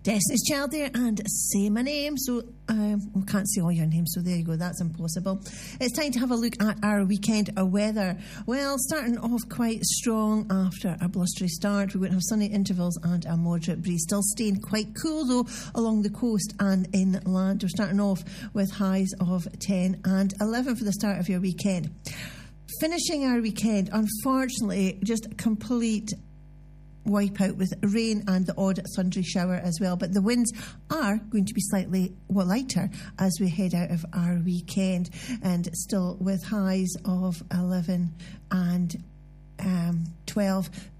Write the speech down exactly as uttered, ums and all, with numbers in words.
Destiny's Child there, and Say My Name. So um, we can't say all your names, so there you go, that's impossible. It's time to have a look at our weekend weather. Well, starting off quite strong after a blustery start. We're going to have sunny intervals and a moderate breeze. Still staying quite cool though along the coast and inland. We're starting off with highs of ten and eleven for the start of your weekend. Finishing our weekend, unfortunately, just complete wipe out with rain and the odd thundery shower as well, but the winds are going to be slightly well, lighter as we head out of our weekend, and still with highs of eleven and um, twelve